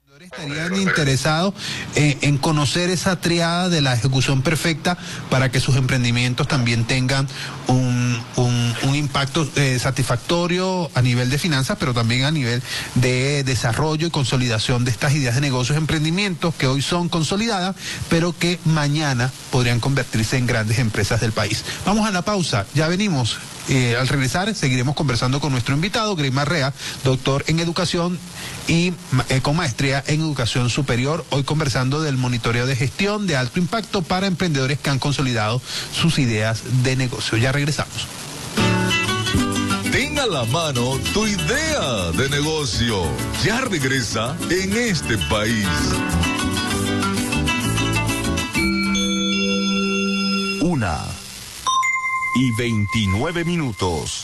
Estarían interesados en conocer esa triada de la ejecución perfecta para que sus emprendimientos también tengan un impacto satisfactorio a nivel de finanzas, pero también a nivel de desarrollo y consolidación de estas ideas de negocios, emprendimientos que hoy son consolidadas, pero que mañana podrían convertirse en grandes empresas del país. Vamos a la pausa, ya venimos. Al regresar seguiremos conversando con nuestro invitado, Greymar Rea, doctor en educación y con maestría en educación superior, hoy conversando del monitoreo de gestión de alto impacto para emprendedores que han consolidado sus ideas de negocio. Ya regresamos. Ten a la mano tu idea de negocio. Ya regresa En Este País. Una y 29 minutos.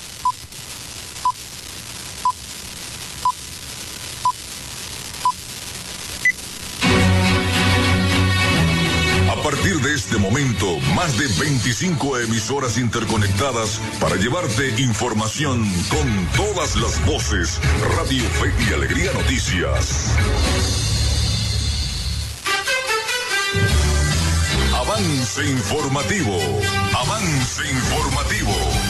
A partir de este momento, más de 25 emisoras interconectadas para llevarte información con todas las voces. Radio Fe y Alegría Noticias. Avance informativo. Avance informativo.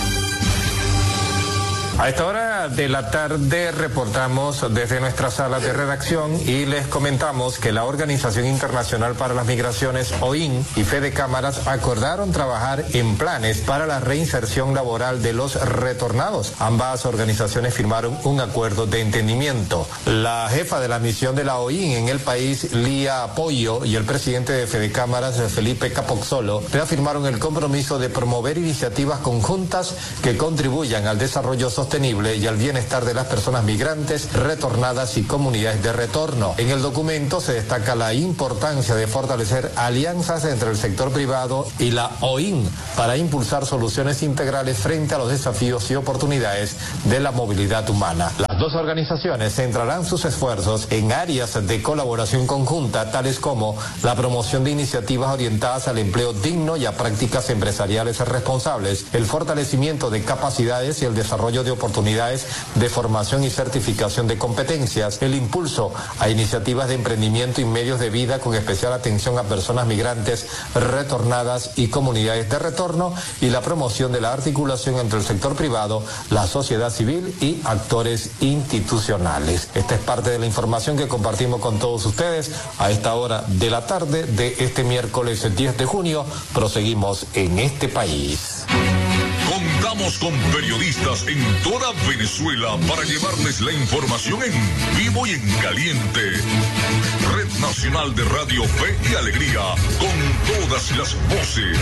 A esta hora de la tarde reportamos desde nuestra sala de redacción y les comentamos que la Organización Internacional para las Migraciones, OIM, y Fede Cámaras acordaron trabajar en planes para la reinserción laboral de los retornados. Ambas organizaciones firmaron un acuerdo de entendimiento. La jefa de la misión de la OIM en el país, Lía Apoyo, y el presidente de Fede Cámaras, Felipe Capozzolo, reafirmaron el compromiso de promover iniciativas conjuntas que contribuyan al desarrollo sostenible y al bienestar de las personas migrantes, retornadas y comunidades de retorno. En el documento se destaca la importancia de fortalecer alianzas entre el sector privado y la OIM para impulsar soluciones integrales frente a los desafíos y oportunidades de la movilidad humana. Las dos organizaciones centrarán sus esfuerzos en áreas de colaboración conjunta, tales como la promoción de iniciativas orientadas al empleo digno y a prácticas empresariales responsables, el fortalecimiento de capacidades y el desarrollo de oportunidades de formación y certificación de competencias, el impulso a iniciativas de emprendimiento y medios de vida con especial atención a personas migrantes retornadas y comunidades de retorno, y la promoción de la articulación entre el sector privado, la sociedad civil y actores institucionales. Esta es parte de la información que compartimos con todos ustedes a esta hora de la tarde de este miércoles 10 de junio. Proseguimos en este país. Contamos con periodistas en toda Venezuela para llevarles la información en vivo y en caliente. Red Nacional de Radio Fe y Alegría, con todas las voces.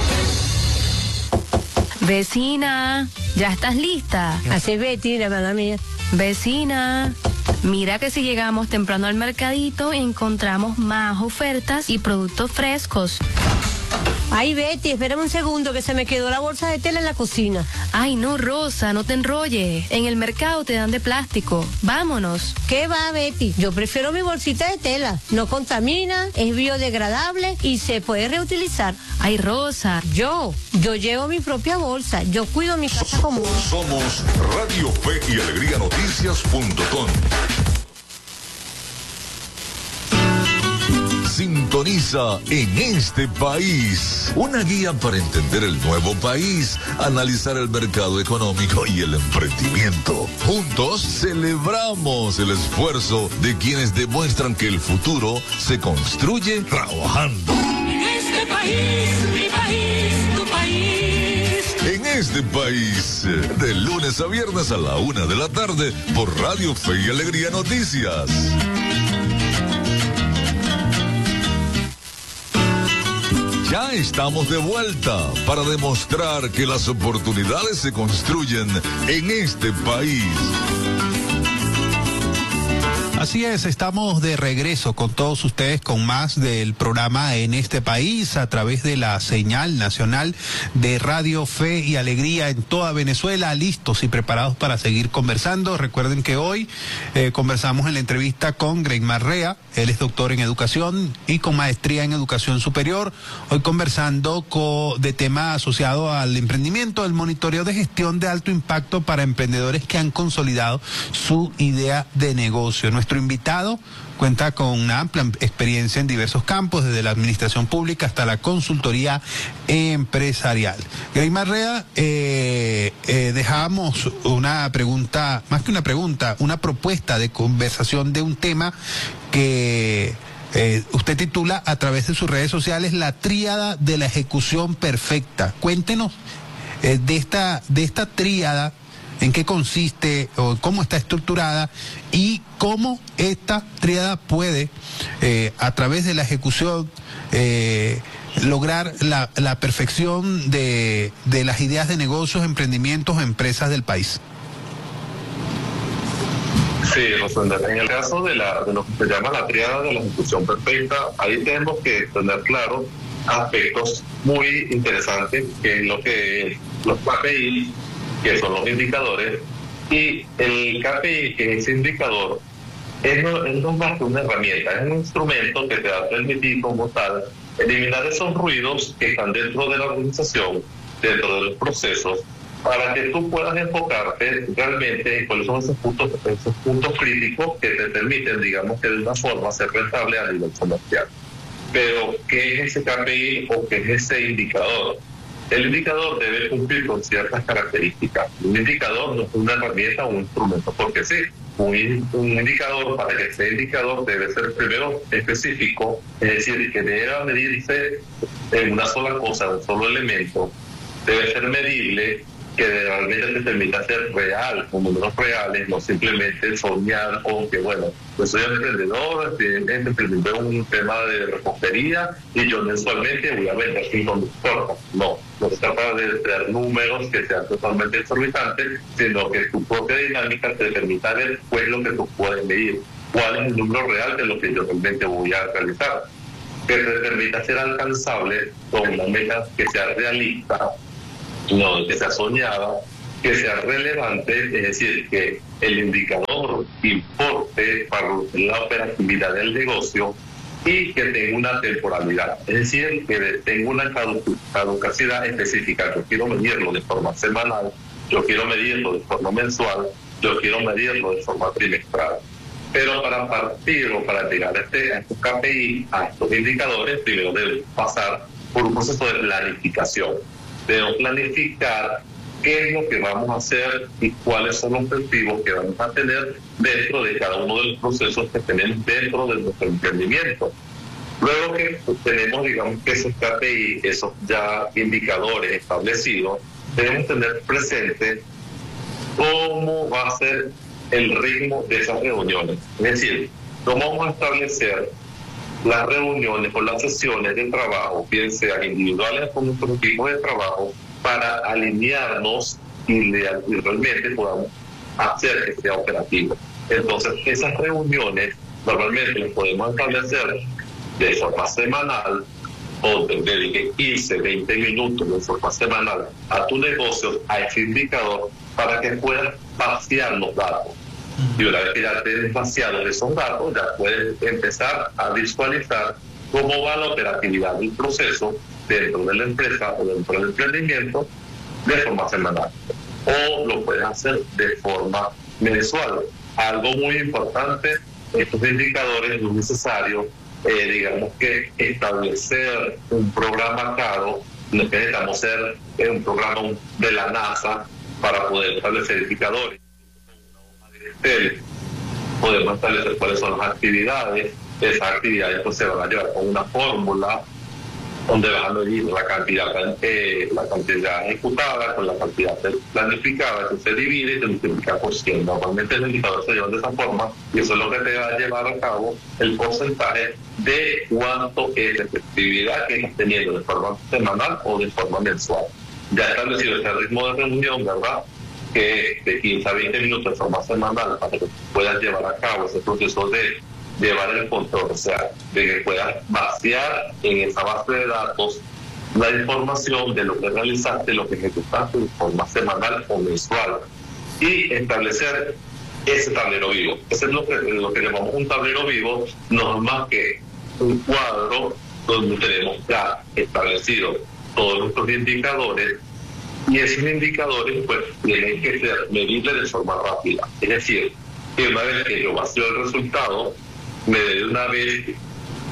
Vecina, ¿ya estás lista? Así Betty, la mamá mía. Vecina, mira que si llegamos temprano al mercadito encontramos más ofertas y productos frescos. Ay, Betty, espérame un segundo que se me quedó la bolsa de tela en la cocina. Ay, no, Rosa, no te enrolles. En el mercado te dan de plástico. Vámonos. ¿Qué va, Betty? Yo prefiero mi bolsita de tela. No contamina, es biodegradable y se puede reutilizar. Ay, Rosa. Yo llevo mi propia bolsa. Yo cuido mi casa común. Somos Radio Fe y Alegría Noticias.com. Sintoniza En Este País, una guía para entender el nuevo país, analizar el mercado económico y el emprendimiento. Juntos celebramos el esfuerzo de quienes demuestran que el futuro se construye trabajando. En este país, mi país, tu país. En Este País, de lunes a viernes a la 1 de la tarde por Radio Fe y Alegría Noticias. Ya estamos de vuelta para demostrar que las oportunidades se construyen en este país. Así es, estamos de regreso con todos ustedes con más del programa En Este País a través de la señal nacional de Radio Fe y Alegría en toda Venezuela, listos y preparados para seguir conversando. Recuerden que hoy conversamos en la entrevista con Greymar Rea, él es doctor en educación y con maestría en educación superior, hoy conversando de temas asociados al emprendimiento, el monitoreo de gestión de alto impacto para emprendedores que han consolidado su idea de negocio. Nuestro Nuestro invitado cuenta con una amplia experiencia en diversos campos, desde la administración pública hasta la consultoría empresarial. Greymar Rea, dejábamos una pregunta, más que una pregunta, una propuesta de conversación de un tema que usted titula a través de sus redes sociales La Tríada de la Ejecución Perfecta. Cuéntenos de esta tríada, en qué consiste o cómo está estructurada y cómo esta tríada puede, a través de la ejecución, lograr la perfección de las ideas de negocios, emprendimientos o empresas del país. Sí, Rosenda, en el caso de lo que se llama la tríada de la ejecución perfecta, ahí tenemos que tener claro aspectos muy interesantes, que es lo que los KPI, que son los indicadores, y el KPI, que es ese indicador, no es más que una herramienta, es un instrumento que te va a permitir como tal eliminar esos ruidos que están dentro de la organización, dentro de los procesos, para que tú puedas enfocarte realmente en cuáles son esos puntos críticos que te permiten, digamos, que de una forma ser rentable a nivel comercial. Pero, ¿qué es ese KPI o qué es ese indicador? El indicador debe cumplir con ciertas características. Un indicador no es una herramienta o un instrumento, porque sí, un indicador, para que sea indicador, debe ser primero específico, es decir, que debe medirse en una sola cosa, un solo elemento, debe ser medible, que realmente te permita ser real, con números reales, no simplemente soñar con que, bueno, yo soy emprendedor, emprendedor en un tema de repostería y yo mensualmente voy a vender 5 tortas. No se trata de tener números que sean totalmente exorbitantes, sino que tu propia dinámica te permita ver cuál es lo que tú puedes medir, cuál es el número real de lo que yo realmente voy a realizar, que te permita ser alcanzable con una meta que sea realista, no que sea soñada, que sea relevante, es decir, que el indicador importe para la operatividad del negocio y que tenga una temporalidad, es decir, que tenga una caducidad específica. Yo quiero medirlo de forma semanal, yo quiero medirlo de forma mensual, yo quiero medirlo de forma trimestral. Pero para partir o para llegar a estos KPI, a estos indicadores, primero debe pasar por un proceso de planificación. Debemos planificar qué es lo que vamos a hacer y cuáles son los objetivos que vamos a tener dentro de cada uno de los procesos que tenemos dentro de nuestro emprendimiento. Luego que tenemos, digamos, que esos KPI, esos ya indicadores establecidos, debemos tener presente cómo va a ser el ritmo de esas reuniones. Es decir, cómo vamos a establecer las reuniones o las sesiones de trabajo, bien sean individuales con nuestro equipo de trabajo, para alinearnos y realmente podamos hacer que sea operativo. Entonces, esas reuniones normalmente las podemos establecer de forma semanal, o te dedique 15, 20 minutos de forma semanal a tu negocio, a ese indicador, para que puedas vaciar los datos. Y una vez que ya te vaciado esos datos, ya puedes empezar a visualizar cómo va la operatividad del proceso dentro de la empresa o dentro del emprendimiento de forma semanal. O lo puedes hacer de forma mensual. Algo muy importante, estos indicadores no es necesario, digamos que establecer un programa caro, no es que necesitamos ser un programa de la NASA para poder establecer indicadores. Podemos establecer cuáles son las actividades. Esas actividades pues se van a llevar con una fórmula donde van a medir la cantidad ejecutada con la cantidad planificada, que se divide y se multiplica por 100. Normalmente los indicadores se llevan de esa forma y eso es lo que te va a llevar a cabo el porcentaje de cuánto es la efectividad que estás teniendo de forma semanal o de forma mensual. Ya establecido ese ritmo de reunión, ¿verdad?, que de 15 a 20 minutos de forma semanal, para que puedas llevar a cabo ese proceso de llevar el control, o sea, de que puedas vaciar en esa base de datos la información de lo que realizaste, lo que ejecutaste de forma semanal o mensual, y establecer ese tablero vivo. Eso es lo que llamamos un tablero vivo, no es más que un cuadro donde tenemos ya establecidos todos nuestros indicadores, y esos indicadores pues tienen que ser medibles de forma rápida. Es decir, Y una vez que yo vacío el resultado, me dé una vez que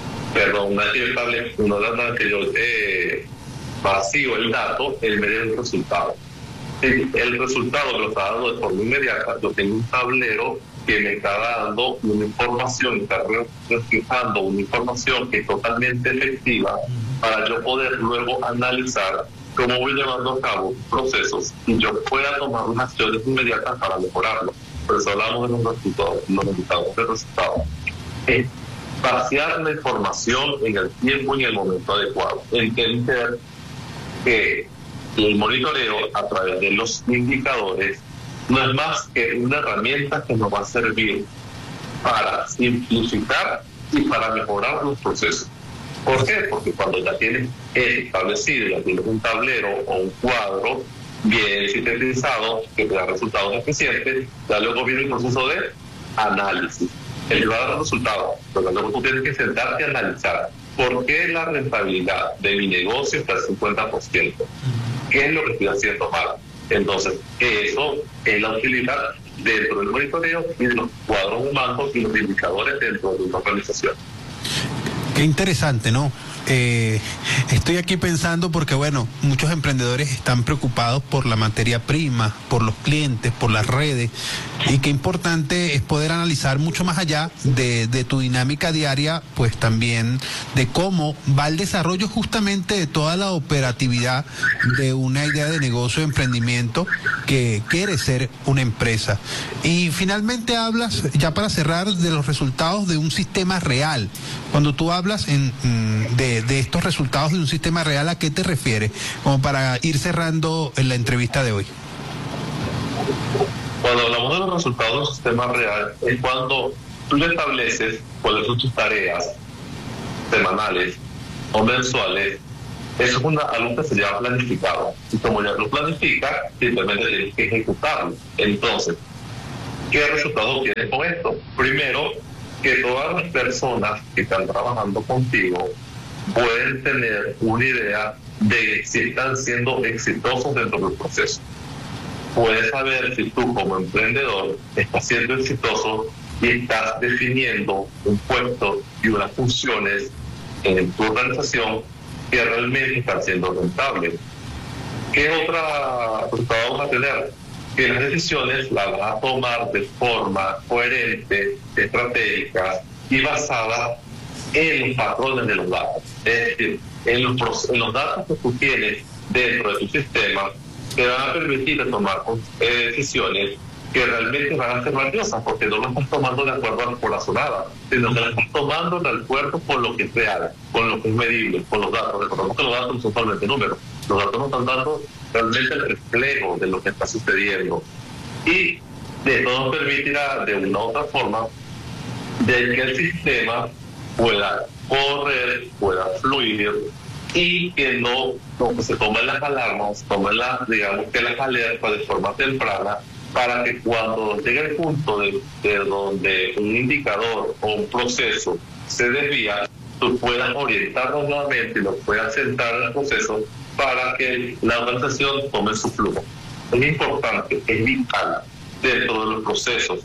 yo vacío el dato, él me dé el resultado. El resultado me lo está dando de forma inmediata. Yo tengo un tablero que me está dando una información, está reflejando una información que es totalmente efectiva para yo poder luego analizar cómo voy llevando a cabo procesos y yo pueda tomar unas acciones inmediatas para mejorarlo. Por eso hablamos de los resultados de resultados. Vaciar la información en el tiempo y en el momento adecuado. Entender que el monitoreo a través de los indicadores no es más que una herramienta que nos va a servir para simplificar y para mejorar los procesos. ¿Por qué? Porque cuando ya tienes establecido, ya tienes un tablero o un cuadro bien sintetizado que te da resultados eficientes, ya luego viene el proceso de análisis. El va a dar resultados, pero luego tú tienes que sentarte a analizar por qué la rentabilidad de mi negocio está al 50%. ¿Qué es lo que estoy haciendo mal? Entonces, eso es la utilidad dentro del monitoreo y de los cuadros humanos y los indicadores dentro de una organización. Qué interesante, ¿no? Estoy aquí pensando porque, bueno, muchos emprendedores están preocupados por la materia prima, por los clientes, por las redes, y qué importante es poder analizar mucho más allá de tu dinámica diaria, pues también de cómo va el desarrollo justamente de toda la operatividad de una idea de negocio, de emprendimiento que quiere ser una empresa. Y finalmente hablas, ya para cerrar, de los resultados de un sistema real. Cuando tú hablas de estos resultados de un sistema real, ¿a qué te refieres? Como para ir cerrando en la entrevista de hoy. Cuando hablamos de los resultados de un sistema real, es cuando tú le estableces cuáles son tus tareas semanales o mensuales. Eso es algo que se llama planificado. Y como ya lo planificas, simplemente tienes que ejecutarlo. Entonces, ¿qué resultado tienes con esto? Primero, que todas las personas que están trabajando contigo pueden tener una idea de si están siendo exitosos dentro del proceso. Puedes saber si tú como emprendedor estás siendo exitoso y estás definiendo un puesto y unas funciones en tu organización que realmente están siendo rentables. ¿Qué otra resultado vamos a tener? Que las decisiones las vas a tomar de forma coherente, estratégica y basada en los patrones de los datos. Es decir, en los datos que tú tienes dentro de tu sistema te van a permitir tomar decisiones que realmente van a ser valiosas, porque no las estás tomando de acuerdo a la corazonada, sino que las estás tomando de acuerdo con lo que es real, con lo que es medible, con los datos. Recordemos que los datos no son solamente números, los datos nos están dando realmente el reflejo de lo que está sucediendo. Y de todo permitirá de una u otra forma de que el sistema pueda correr, pueda fluir y que no se tomen las alarmas, tomen las alertas de forma temprana, para que cuando llegue el punto de donde un indicador o un proceso se desvía, tú puedas orientarlo nuevamente y lo puedas centrar en el proceso para que la organización tome su flujo. Es importante, es vital dentro de los procesos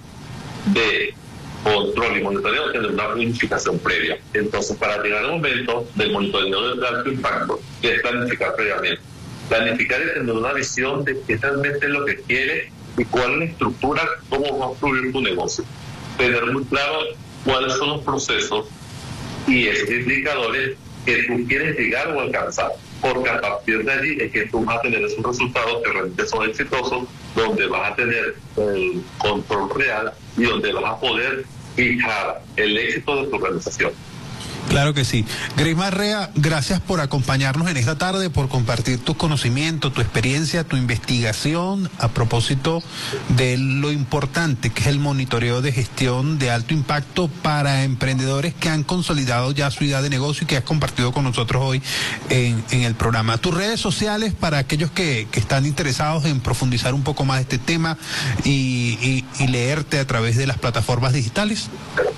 de control y monitoreo tener una planificación previa. Entonces, para llegar al momento del monitoreo de alto impacto, que es planificar previamente. Planificar y tener una visión de qué realmente es lo que quiere y cuál es la estructura, cómo va a fluir tu negocio. Tener muy claro cuáles son los procesos y esos indicadores que tú quieres llegar o alcanzar, porque a partir de allí es que tú vas a tener esos resultados que realmente son exitosos, donde vas a tener el control real y donde vas a poder fijar el éxito de tu organización. Claro que sí. Greymar Rea, gracias por acompañarnos en esta tarde, por compartir tus conocimientos, tu experiencia, tu investigación a propósito de lo importante que es el monitoreo de gestión de alto impacto para emprendedores que han consolidado ya su idea de negocio y que has compartido con nosotros hoy en el programa. Tus redes sociales para aquellos que están interesados en profundizar un poco más de este tema y leerte a través de las plataformas digitales.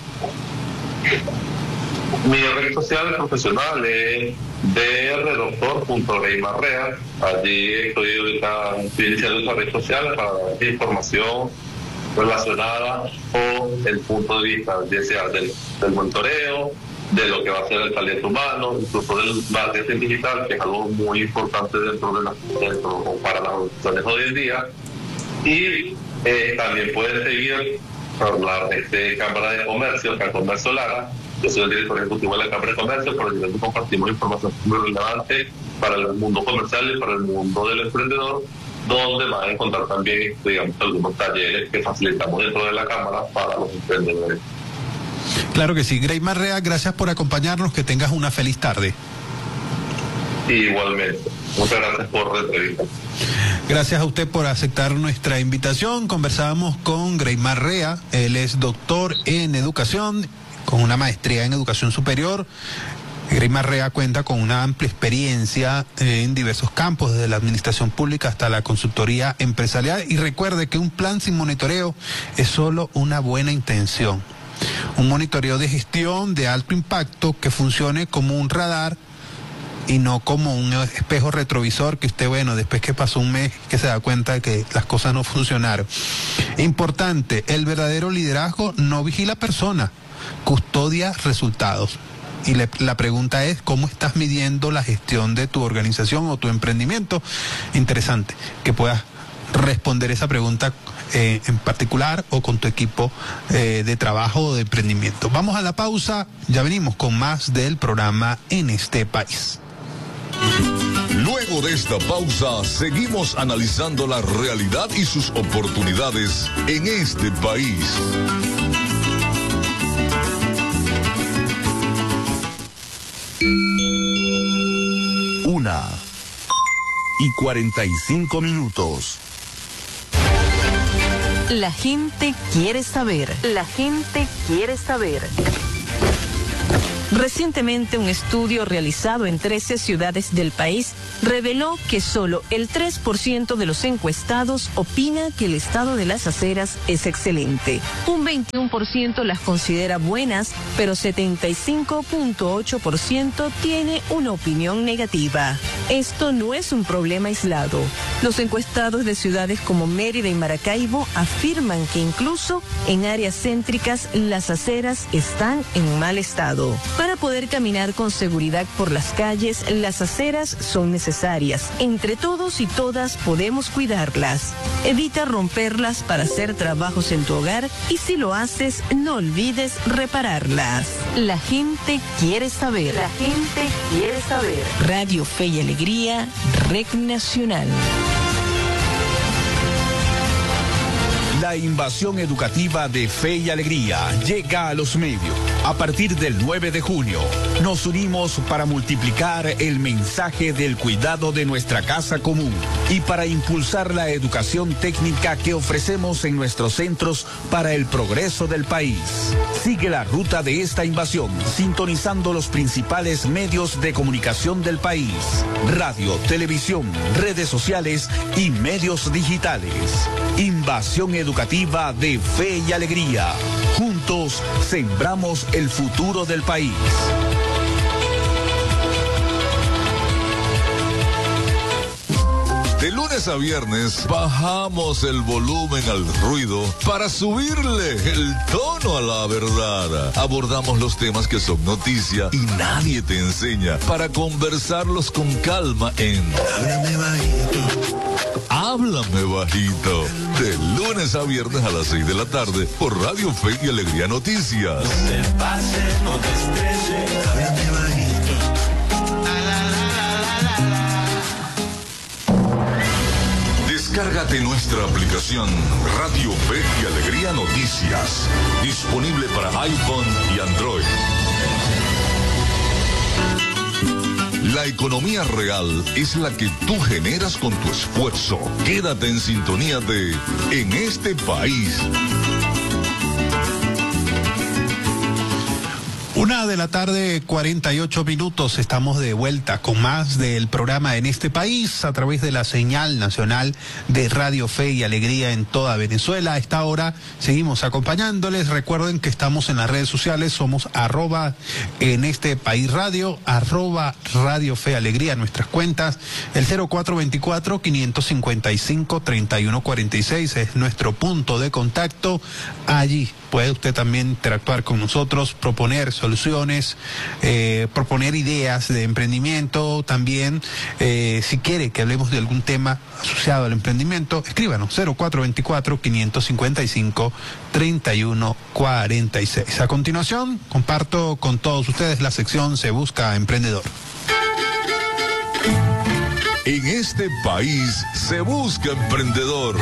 Mi red social profesional es drdoctor.greymarrea. Allí estoy iniciando esa red social para dar información relacionada con el punto de vista, ya sea del monitoreo, de lo que va a ser el talento humano, incluso del marketing digital, que es algo muy importante para las organizaciones hoy en día. Y también pueden seguir por la Cámara de Comercio, Comercio Lara. Yo soy el director ejecutivo de la Cámara de Comercio, por el que compartimos información muy relevante para el mundo comercial y para el mundo del emprendedor, donde van a encontrar también, digamos, algunos talleres que facilitamos dentro de la Cámara para los emprendedores. Claro que sí. Greymar Rea, gracias por acompañarnos, que tengas una feliz tarde. Igualmente. Muchas gracias por la entrevista. Gracias a usted por aceptar nuestra invitación. Conversábamos con Greymar Rea, él es doctor en educación, con una maestría en educación superior. Greymar Rea cuenta con una amplia experiencia en diversos campos, desde la administración pública hasta la consultoría empresarial. Y recuerde que un plan sin monitoreo es solo una buena intención. Un monitoreo de gestión de alto impacto que funcione como un radar y no como un espejo retrovisor que usted, bueno, después que pasó un mes, que se da cuenta de que las cosas no funcionaron. Importante, el verdadero liderazgo no vigila personas, custodia resultados. Y la pregunta es, ¿cómo estás midiendo la gestión de tu organización o tu emprendimiento? Interesante que puedas responder esa pregunta en particular o con tu equipo de trabajo o de emprendimiento. Vamos a la pausa, ya venimos con más del programa En este País. Luego de esta pausa, seguimos analizando la realidad y sus oportunidades en este país. Una y 45 minutos. La gente quiere saber. La gente quiere saber. Recientemente, un estudio realizado en 13 ciudades del país reveló que solo el 3% de los encuestados opina que el estado de las aceras es excelente. Un 21% las considera buenas, pero 75.8% tiene una opinión negativa. Esto no es un problema aislado. Los encuestados de ciudades como Mérida y Maracaibo afirman que incluso en áreas céntricas las aceras están en mal estado. Para poder caminar con seguridad por las calles, las aceras son necesarias. Entre todos y todas podemos cuidarlas. Evita romperlas para hacer trabajos en tu hogar y si lo haces, no olvides repararlas. La gente quiere saber. La gente quiere saber. Radio Fe y Alegría, Red Nacional. La invasión educativa de Fe y Alegría llega a los medios. A partir del 9 de junio, nos unimos para multiplicar el mensaje del cuidado de nuestra casa común y para impulsar la educación técnica que ofrecemos en nuestros centros para el progreso del país. Sigue la ruta de esta invasión, sintonizando los principales medios de comunicación del país: radio, televisión, redes sociales y medios digitales. Invasión educativa de Fe y Alegría. Juntos sembramos el futuro del país. De lunes a viernes bajamos el volumen al ruido para subirle el tono a la verdad. Abordamos los temas que son noticia y nadie te enseña para conversarlos con calma en Háblame Bajito. Háblame Bajito. De lunes a viernes a las 6 de la tarde por Radio Fe y Alegría Noticias. No te pases, no te estreses. Háblame bajito. Descárgate nuestra aplicación Radio Fe y Alegría Noticias, disponible para iPhone y Android. La economía real es la que tú generas con tu esfuerzo. Quédate en sintonía de En este País. 1:48 p.m. Estamos de vuelta con más del programa En este País a través de la señal nacional de Radio Fe y Alegría en toda Venezuela. A esta hora seguimos acompañándoles. Recuerden que estamos en las redes sociales, somos @En este País Radio, @Radio Fe Alegría, nuestras cuentas. El 0424-555-3146 es nuestro punto de contacto. Allí puede usted también interactuar con nosotros, proponer soluciones, proponer ideas de emprendimiento. También, si quiere que hablemos de algún tema asociado al emprendimiento, escríbanos 0424-555-3146. A continuación, comparto con todos ustedes la sección Se Busca Emprendedor. En este país se busca emprendedor.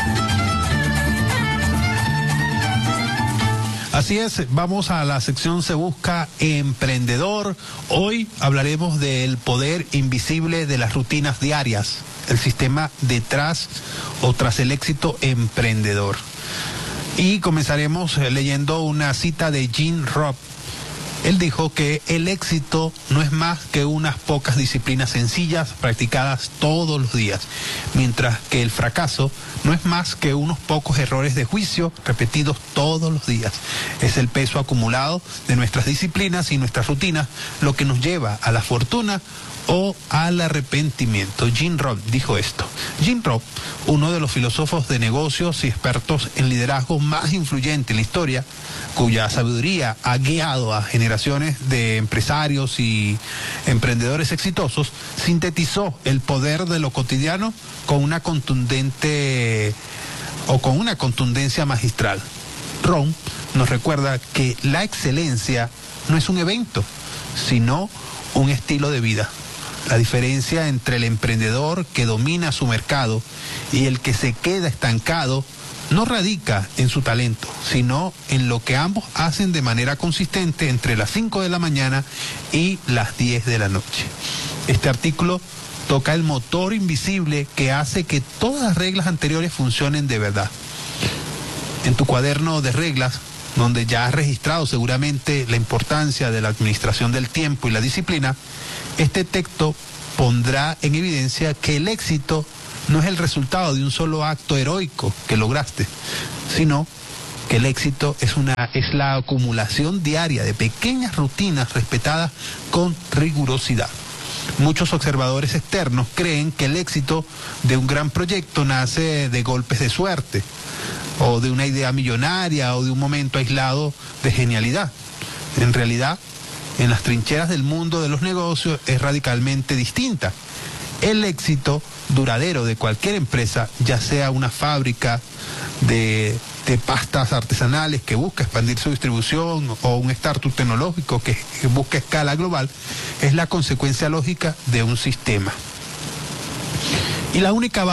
Así es, vamos a la sección Se Busca Emprendedor. Hoy hablaremos del poder invisible de las rutinas diarias, el sistema detrás o tras el éxito emprendedor. Y comenzaremos leyendo una cita de Jim Rohn. Él dijo que el éxito no es más que unas pocas disciplinas sencillas practicadas todos los días, mientras que el fracaso no es más que unos pocos errores de juicio repetidos todos los días. Es el peso acumulado de nuestras disciplinas y nuestras rutinas lo que nos lleva a la fortuna o al arrepentimiento. Jim Rohn dijo esto. Jim Rohn, uno de los filósofos de negocios y expertos en liderazgo más influyentes en la historia, cuya sabiduría ha guiado a generaciones de empresarios y emprendedores exitosos, sintetizó el poder de lo cotidiano con una contundencia magistral. Rohn nos recuerda que la excelencia no es un evento, sino un estilo de vida. La diferencia entre el emprendedor que domina su mercado y el que se queda estancado no radica en su talento, sino en lo que ambos hacen de manera consistente entre las 5 de la mañana y las 10 de la noche. Este artículo toca el motor invisible que hace que todas las reglas anteriores funcionen de verdad. En tu cuaderno de reglas, donde ya has registrado seguramente la importancia de la administración del tiempo y la disciplina, este texto pondrá en evidencia que el éxito no es el resultado de un solo acto heroico que lograste, sino que el éxito es la acumulación diaria de pequeñas rutinas respetadas con rigurosidad. Muchos observadores externos creen que el éxito de un gran proyecto nace de golpes de suerte, o de una idea millonaria, o de un momento aislado de genialidad. En realidad, en las trincheras del mundo de los negocios es radicalmente distinta. El éxito duradero de cualquier empresa, ya sea una fábrica de pastas artesanales que busca expandir su distribución o un startup tecnológico que busca escala global, es la consecuencia lógica de un sistema. Y la unidad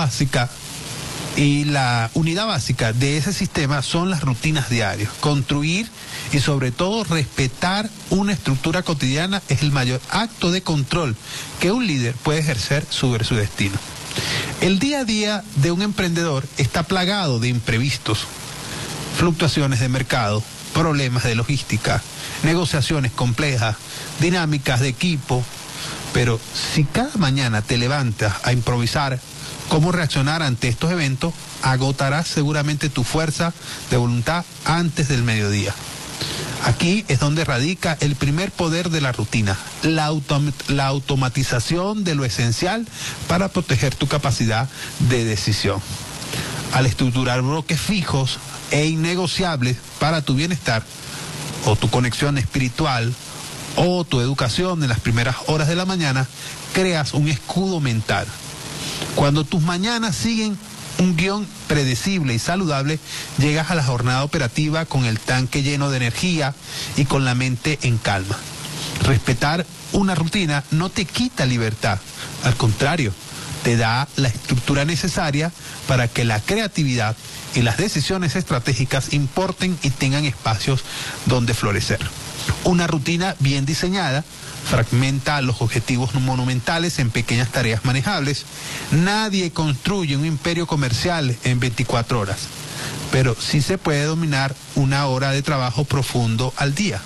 básica de ese sistema son las rutinas diarias. Construir y sobre todo respetar una estructura cotidiana es el mayor acto de control que un líder puede ejercer sobre su destino. El día a día de un emprendedor está plagado de imprevistos, fluctuaciones de mercado, problemas de logística, negociaciones complejas, dinámicas de equipo. Pero si cada mañana te levantas a improvisar cómo reaccionar ante estos eventos, agotarás seguramente tu fuerza de voluntad antes del mediodía. Aquí es donde radica el primer poder de la rutina, la automatización de lo esencial para proteger tu capacidad de decisión. Al estructurar bloques fijos e innegociables para tu bienestar, o tu conexión espiritual, o tu educación en las primeras horas de la mañana, creas un escudo mental. Cuando tus mañanas siguen un guión predecible y saludable, llegas a la jornada operativa con el tanque lleno de energía y con la mente en calma. Respetar una rutina no te quita libertad, al contrario, te da la estructura necesaria para que la creatividad y las decisiones estratégicas importen y tengan espacios donde florecer. Una rutina bien diseñada fragmenta los objetivos monumentales en pequeñas tareas manejables. Nadie construye un imperio comercial en 24 horas, pero sí se puede dominar una hora de trabajo profundo al día.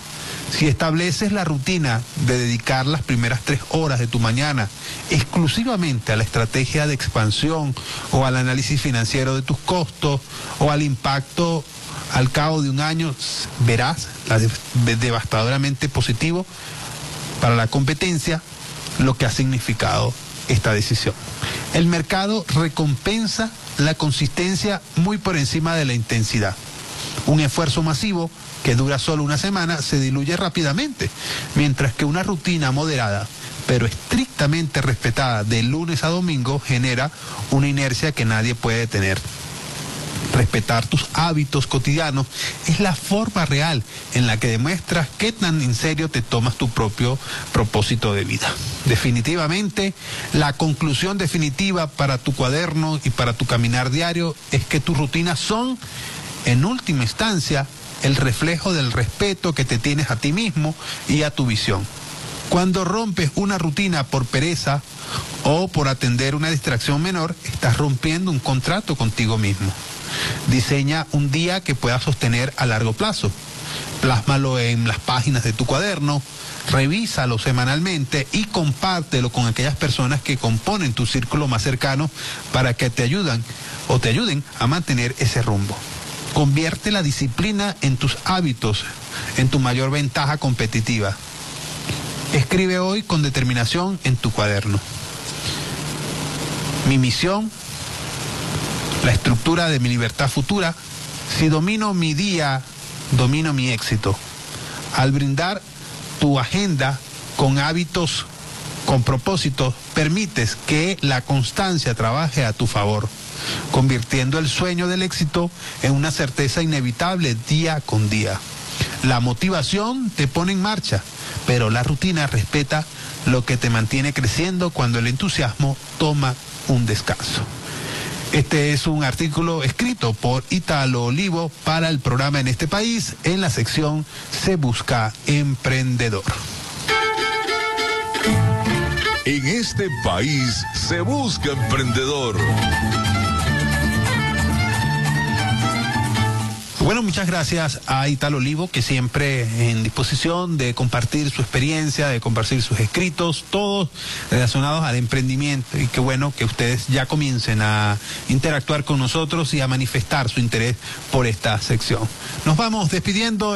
Si estableces la rutina de dedicar las primeras 3 horas de tu mañana exclusivamente a la estrategia de expansión o al análisis financiero de tus costos o al impacto al cabo de un año, verás devastadoramente positivo para la competencia lo que ha significado esta decisión. El mercado recompensa la consistencia muy por encima de la intensidad. Un esfuerzo masivo que dura solo una semana se diluye rápidamente, mientras que una rutina moderada, pero estrictamente respetada de lunes a domingo, genera una inercia que nadie puede detener. Respetar tus hábitos cotidianos es la forma real en la que demuestras qué tan en serio te tomas tu propio propósito de vida. Definitivamente, la conclusión definitiva para tu cuaderno y para tu caminar diario es que tus rutinas son, en última instancia, el reflejo del respeto que te tienes a ti mismo y a tu visión. Cuando rompes una rutina por pereza o por atender una distracción menor, estás rompiendo un contrato contigo mismo. Diseña un día que puedas sostener a largo plazo. Plásmalo en las páginas de tu cuaderno, revísalo semanalmente y compártelo con aquellas personas que componen tu círculo más cercano para que te ayuden a mantener ese rumbo. Convierte la disciplina en tus hábitos, en tu mayor ventaja competitiva. Escribe hoy con determinación en tu cuaderno: mi misión, la estructura de mi libertad futura. Si domino mi día, domino mi éxito. Al brindar tu agenda con hábitos, con propósitos, permites que la constancia trabaje a tu favor, convirtiendo el sueño del éxito en una certeza inevitable día con día. La motivación te pone en marcha, pero la rutina respeta lo que te mantiene creciendo cuando el entusiasmo toma un descanso. Este es un artículo escrito por Italo Olivo para el programa En este País, en la sección Se Busca Emprendedor. En este país se busca emprendedor. Bueno, muchas gracias a Italo Olivo, que siempre en disposición de compartir su experiencia, de compartir sus escritos, todos relacionados al emprendimiento. Y qué bueno que ustedes ya comiencen a interactuar con nosotros y a manifestar su interés por esta sección. Nos vamos despidiendo.